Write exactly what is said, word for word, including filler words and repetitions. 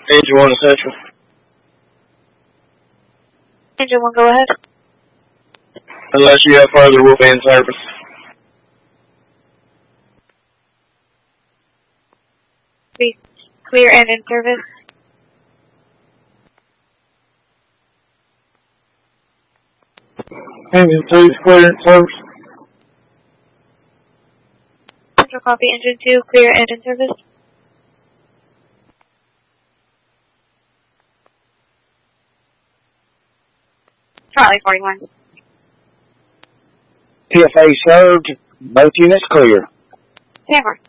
Engine one essential. Engine one, go ahead. Unless you have further, we'll be in service. Be clear and in service. Engine two is clear in service. Central copy, engine two, clear and in service. Charlie forty-one. T F A served, both units clear. Hammer.